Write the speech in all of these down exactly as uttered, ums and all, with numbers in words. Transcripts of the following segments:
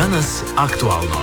Danas aktualno.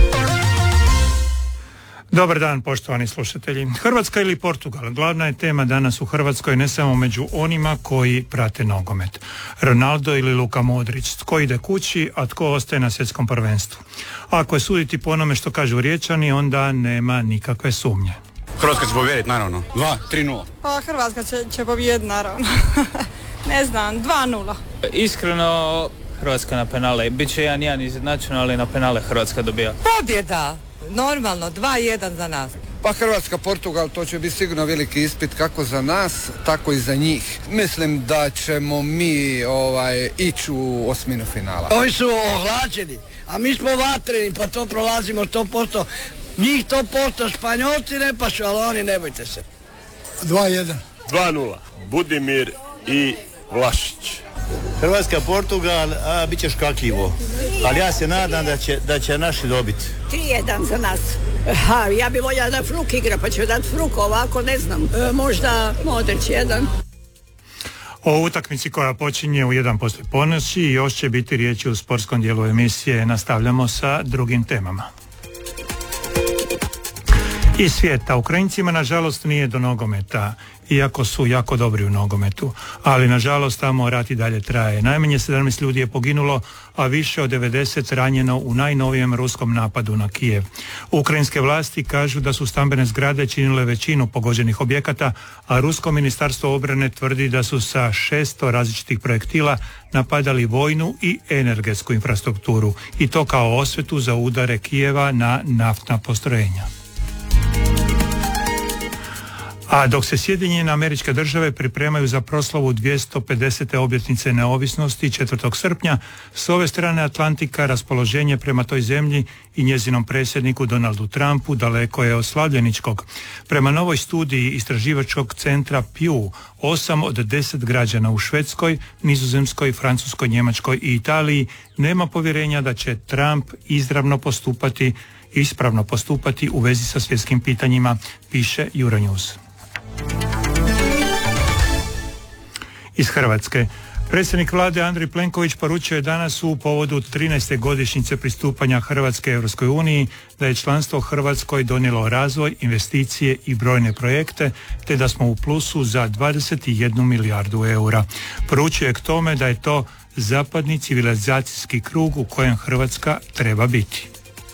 Dobar dan, poštovani slušatelji. Hrvatska ili Portugal? Glavna je tema danas u Hrvatskoj, ne samo među onima koji prate nogomet. Ronaldo ili Luka Modrić? Tko ide kući, a tko ostaje na svjetskom prvenstvu? Ako je suditi po onome što kažu Riječani, onda nema nikakve sumnje. Hrvatska će pobijediti, naravno. dva tri nula. Pa Hrvatska će, će pobijediti, naravno. Ne znam, dva nula. Iskreno, Hrvatska na penale. Biće jedan jedan izjednačeno, ali na penale Hrvatska dobija. Pobjeda! Normalno, dva jedan za nas. Pa Hrvatska, Portugal, to će biti sigurno veliki ispit kako za nas, tako i za njih. Mislim da ćemo mi ovaj, ići u osminu finala. Ovi su ohlađeni, a mi smo vatreni, pa to prolazimo sto posto. Njih sto posto, Španjolci ne pašu, ali oni ne bojte se. dva jedan. dva nula. Budimir i Vlašić. Hrvatska, Portugal, a bit će škakljivo. Ali ja se nadam da će, da će naši dobiti. tri jedan za nas. Ha, ja bi voljela da Fruk igra, pa ću dati Fruk, ovako ne znam. E, možda Modrić jedan. O utakmici koja počinje u jedan poslije ponoći još će biti riječi u sportskom dijelu emisije. Nastavljamo sa drugim temama. Iz svijeta, Ukrajincima nažalost nije do nogometa, iako su jako dobri u nogometu, ali nažalost tamo rat i dalje traje. Najmanje sedamnaest ljudi je poginulo, a više od devedeset ranjeno u najnovijem ruskom napadu na Kijev. Ukrajinske vlasti kažu da su stambene zgrade činile većinu pogođenih objekata, a rusko ministarstvo obrane tvrdi da su sa šesto različitih projektila napadali vojnu i energetsku infrastrukturu, i to kao osvetu za udare Kijeva na naftna postrojenja. A dok se Sjedinjene Američke Države pripremaju za proslavu dvjesto pedesete obljetnice neovisnosti četvrtog srpnja, s ove strane Atlantika raspoloženje prema toj zemlji i njezinom predsjedniku Donaldu Trumpu daleko je od slavljeničkog. Prema novoj studiji istraživačkog centra Pew, osam od deset građana u Švedskoj, Nizozemskoj, Francuskoj, Njemačkoj i Italiji nema povjerenja da će Trump izravno postupati, ispravno postupati u vezi sa svjetskim pitanjima, piše Euronews. Iz Hrvatske. Predsjednik vlade Andrej Plenković poručio je danas u povodu trinaeste godišnjice pristupanja Hrvatske Europskoj uniji da je članstvo Hrvatskoj donijelo razvoj, investicije i brojne projekte, te da smo u plusu za dvadeset jednu milijardu eura. Poručio je k tome da je to zapadni civilizacijski krug u kojem Hrvatska treba biti.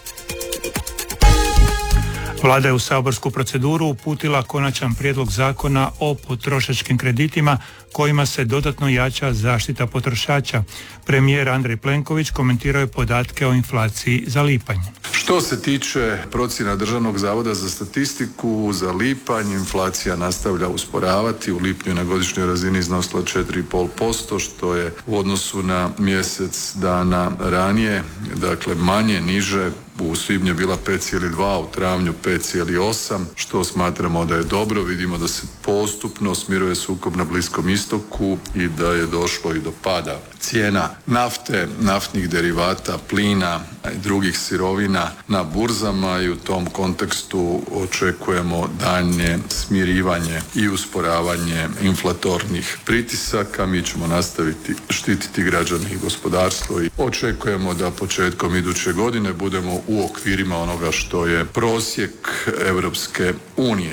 Vlada je u saborsku proceduru uputila konačan prijedlog zakona o potrošačkim kreditima kojima se dodatno jača zaštita potrošača. Premijer Andrej Plenković komentirao je podatke o inflaciji za lipanj. Što se tiče procjena Državnog zavoda za statistiku, za lipanj inflacija nastavlja usporavati. U lipnju na godišnjoj razini iznosila četiri zarez pet posto, što je u odnosu na mjesec dana ranije, dakle manje, niže. U svibnju bila pet zarez dva, u travnju pet zarez osam, što smatramo da je dobro. Vidimo da se postupno smiruje sukob na Bliskom istoku i da je došlo i do pada cijena nafte, naftnih derivata, plina i drugih sirovina na burzama, i u tom kontekstu očekujemo daljnje smirivanje i usporavanje inflatornih pritisaka. Mi ćemo nastaviti štititi građane i gospodarstvo i očekujemo da početkom iduće godine budemo u okvirima onoga što je prosjek Europske unije.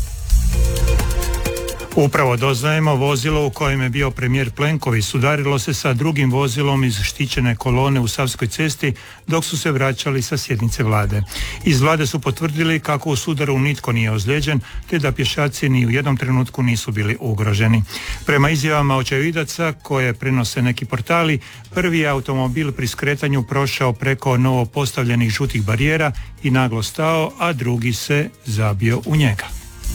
Upravo doznajemo, vozilo u kojem je bio premijer Plenković sudarilo se sa drugim vozilom iz štićene kolone u Savskoj cesti dok su se vraćali sa sjednice vlade. Iz vlade su potvrdili kako u sudaru nitko nije ozlijeđen, te da pješaci ni u jednom trenutku nisu bili ugroženi. Prema izjavama očevidaca koje prenose neki portali, prvi je automobil pri skretanju prošao preko novo postavljenih žutih barijera i naglo stao, a drugi se zabio u njega.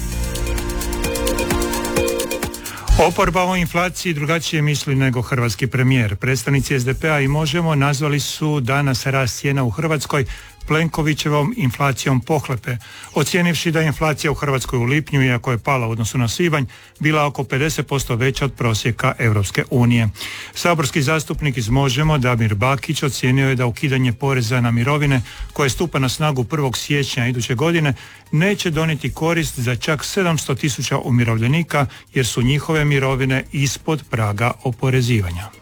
Oporba o inflaciji drugačije misli nego hrvatski premijer. Predstavnici es de pe a i Možemo nazvali su danas rast cijena u Hrvatskoj Plenkovićevom inflacijom pohlepe, ocijenivši da je inflacija u Hrvatskoj u lipnju, iako je pala u odnosu na svibanj, bila oko pedeset posto veća od prosjeka Europske unije. Saborski zastupnik iz Možemo, Damir Bakić, ocijenio je da ukidanje poreza na mirovine, koje stupa na snagu prvog siječnja iduće godine, neće donijeti korist za čak sedamsto tisuća umirovljenika, jer su njihove mirovine ispod praga oporezivanja.